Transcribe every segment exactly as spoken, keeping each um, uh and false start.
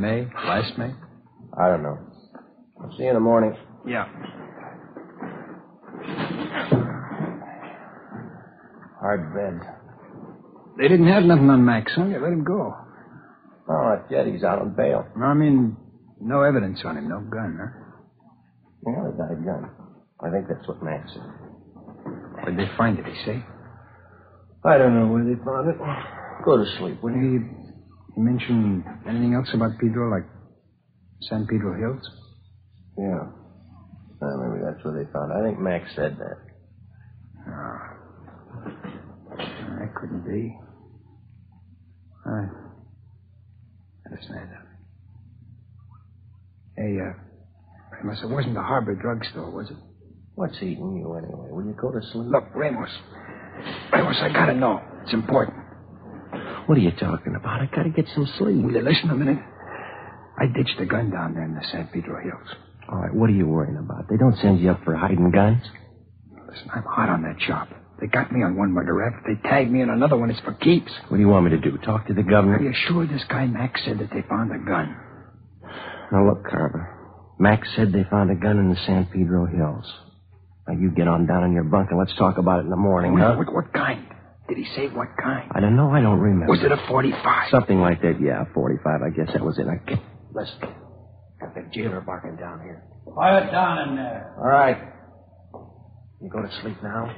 May? Last May? I don't know. I'll see you in the morning. Yeah. Hard bed. They didn't have nothing on Max, huh? They let him go. Oh, not yet. He's out on bail. No, I mean, no evidence on him. No gun, huh? Yeah, he got a gun. I think that's what Max said. Where'd they find it, he say? I don't know where they found it. Go to sleep, will you? He, he mentioned anything else about Pedro, like San Pedro Hills? Yeah. Well, maybe that's where they found it. I think Max said that. Oh. That couldn't be. All right. Understand that. Hey, uh, Ramos, it wasn't the Harbor drugstore, was it? What's eating you anyway? Will you go to sleep? Look, Ramos. Ramos, I gotta know. It's important. What are you talking about? I gotta get some sleep. Will you listen a minute? I ditched a gun down there in the San Pedro Hills. All right, what are you worrying about? They don't send you up for hiding guns? Listen, I'm hot on that job. They got me on one murder rap. If they tag me in another one, it's for keeps. What do you want me to do? Talk to the governor? Are you sure this guy Max said that they found a gun? Now, look, Carver. Max said they found a gun in the San Pedro Hills. Now, you get on down in your bunk and let's talk about it in the morning, Wait, huh? What, what kind? Did he say what kind? I don't know. I don't remember. Was it a forty-five? Something like that, yeah. forty-five, I guess that was it. I can't... Listen. Got the jailer barking down here. Quiet down in there. All right. You go to sleep now?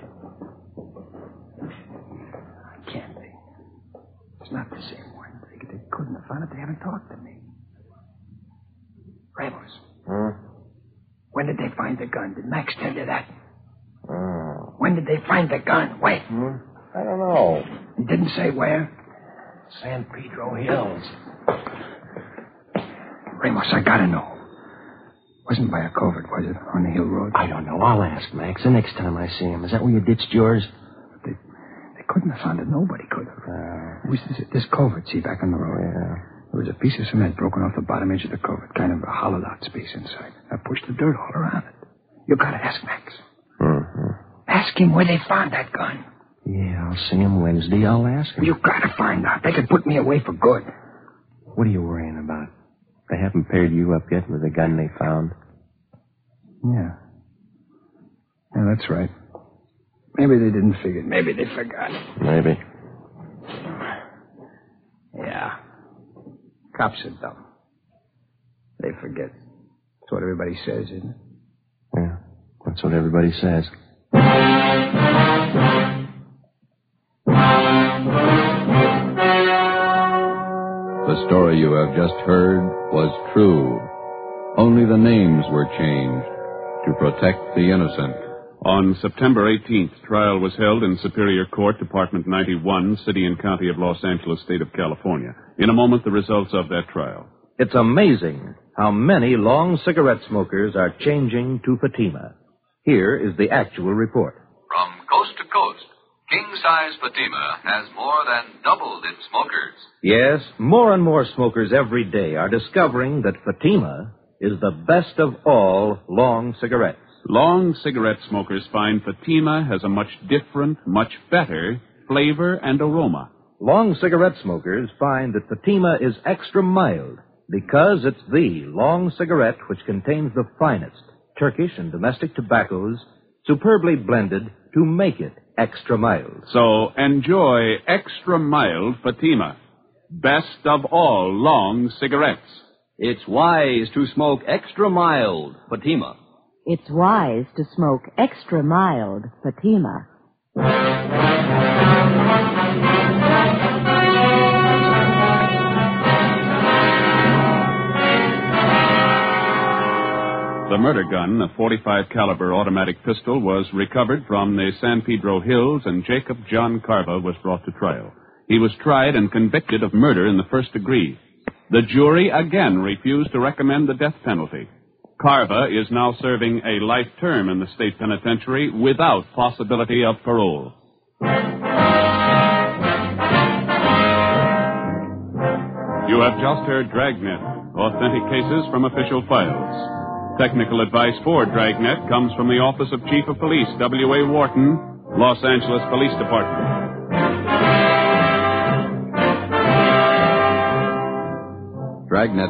Can't they? It's not the same one. They, they couldn't have found it. They haven't talked to me. Ramos. Hmm? When did they find the gun? Did Max tell you that? Oh. When did they find the gun? Wait. Hmm? I don't know. He didn't say where? San Pedro Hills. Ramos, I gotta know. Wasn't by a covert, was it? On the Hill Road? I don't know. I'll ask Max the next time I see him. Is that where you ditched yours? They, they couldn't have found it. Nobody could have. Uh, it was this, this covert, see, back on the road. Yeah. There was a piece of cement broken off the bottom edge of the covert, kind of a hollowed-out space inside. I pushed the dirt all around it. You gotta ask Max. Mm-hmm. Ask him where they found that gun. Yeah, I'll see him Wednesday. I'll ask him. You gotta find out. They could put me away for good. What are you worrying about? They haven't paired you up yet with the gun they found? Yeah. Yeah, that's right. Maybe they didn't figure it. Maybe they forgot. Maybe. Yeah. Cops are dumb. They forget. That's what everybody says, isn't it? Yeah, that's what everybody says. The story you have just heard was true. Only the names were changed to protect the innocent. On September eighteenth, trial was held in Superior Court, Department ninety-one, City and County of Los Angeles, State of California. In a moment, the results of that trial. It's amazing how many long cigarette smokers are changing to Fatima. Here is the actual report. From coast to coast, king-size Fatima has more than doubled its smokers. Yes, more and more smokers every day are discovering that Fatima is the best of all long cigarettes. Long cigarette smokers find Fatima has a much different, much better flavor and aroma. Long cigarette smokers find that Fatima is extra mild because it's the long cigarette which contains the finest Turkish and domestic tobaccos superbly blended to make it extra mild. So enjoy extra mild Fatima. Best of all long cigarettes. It's wise to smoke extra mild Fatima. It's wise to smoke extra mild Fatima. The murder gun, a forty-five caliber automatic pistol, was recovered from the San Pedro Hills, and Jacob John Carva was brought to trial. He was tried and convicted of murder in the first degree. The jury again refused to recommend the death penalty. Carva is now serving a life term in the state penitentiary without possibility of parole. You have just heard Dragnet, authentic cases from official files. Technical advice for Dragnet comes from the Office of Chief of Police, W A Wharton, Los Angeles Police Department. Dragnet